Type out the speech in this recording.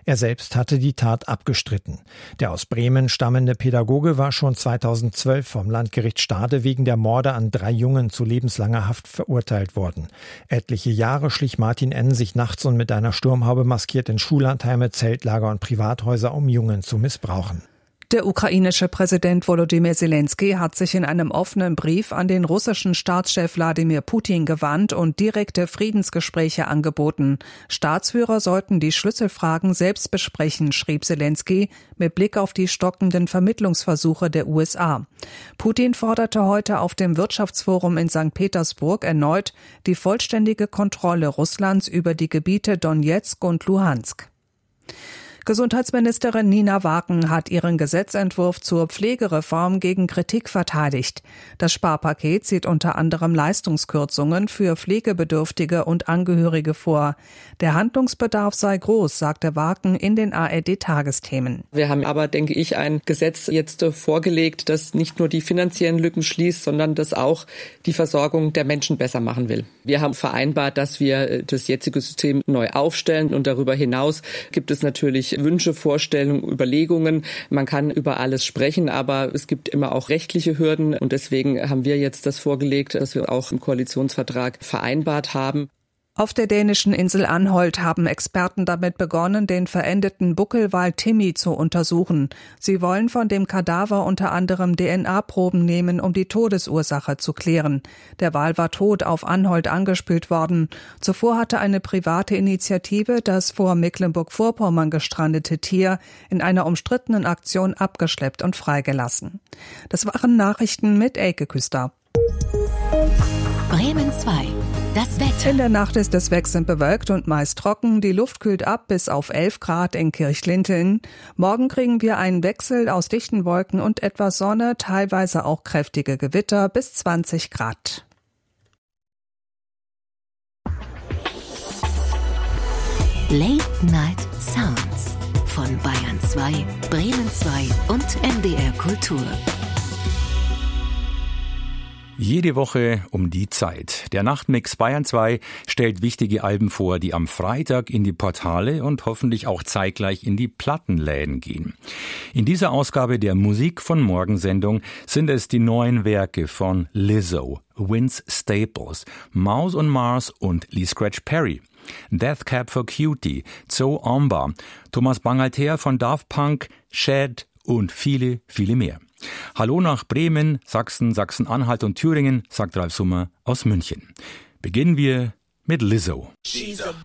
Er selbst hatte die Tat abgestritten. Der aus Bremen stammende Pädagoge war schon 2012 vom Landgericht Stade wegen der Morde an 3 Jungen zu lebenslanger Haft verurteilt worden. Etliche Jahre schlich Martin N. sich nachts und mit einer Sturmhaube maskiert in Schullandheime, Zeltlager und Privathäuser, um Jungen zu missbrauchen. Der ukrainische Präsident Volodymyr Zelensky hat sich in einem offenen Brief an den russischen Staatschef Wladimir Putin gewandt und direkte Friedensgespräche angeboten. Staatsführer sollten die Schlüsselfragen selbst besprechen, schrieb Zelensky mit Blick auf die stockenden Vermittlungsversuche der USA. Putin forderte heute auf dem Wirtschaftsforum in St. Petersburg erneut die vollständige Kontrolle Russlands über die Gebiete Donezk und Luhansk. Gesundheitsministerin Nina Wagen hat ihren Gesetzentwurf zur Pflegereform gegen Kritik verteidigt. Das Sparpaket sieht unter anderem Leistungskürzungen für Pflegebedürftige und Angehörige vor. Der Handlungsbedarf sei groß, sagte Wagen in den ARD-Tagesthemen. Wir haben aber, denke ich, ein Gesetz jetzt vorgelegt, das nicht nur die finanziellen Lücken schließt, sondern das auch die Versorgung der Menschen besser machen will. Wir haben vereinbart, dass wir das jetzige System neu aufstellen und darüber hinaus gibt es natürlich Wünsche, Vorstellungen, Überlegungen. Man kann über alles sprechen, aber es gibt immer auch rechtliche Hürden und deswegen haben wir jetzt das vorgelegt, das wir auch im Koalitionsvertrag vereinbart haben. Auf der dänischen Insel Anholt haben Experten damit begonnen, den verendeten Buckelwal Timmy zu untersuchen. Sie wollen von dem Kadaver unter anderem DNA-Proben nehmen, um die Todesursache zu klären. Der Wal war tot auf Anholt angespült worden. Zuvor hatte eine private Initiative das vor Mecklenburg-Vorpommern gestrandete Tier in einer umstrittenen Aktion abgeschleppt und freigelassen. Das waren Nachrichten mit Elke Küster. Bremen 2. Das Wetter. In der Nacht ist es wechselnd bewölkt und meist trocken. Die Luft kühlt ab bis auf 11 Grad in Kirchlinteln. Morgen kriegen wir einen Wechsel aus dichten Wolken und etwas Sonne, teilweise auch kräftige Gewitter bis 20 Grad. Late Night Sounds von Bayern 2, Bremen 2 und NDR Kultur. Jede Woche um die Zeit. Der Nachtmix Bayern 2 stellt wichtige Alben vor, die am Freitag in die Portale und hoffentlich auch zeitgleich in die Plattenläden gehen. In dieser Ausgabe der Musik von Morgen-Sendung sind es die neuen Werke von Lizzo, Vince Staples, Mouse on Mars und Lee Scratch Perry. Death Cab for Cutie, Zoe Omba, Thomas Bangalter von Daft Punk, Shad und viele, viele mehr. Hallo nach Bremen, Sachsen, Sachsen-Anhalt und Thüringen, sagt Ralf Summer aus München. Beginnen wir mit Lizzo. She's a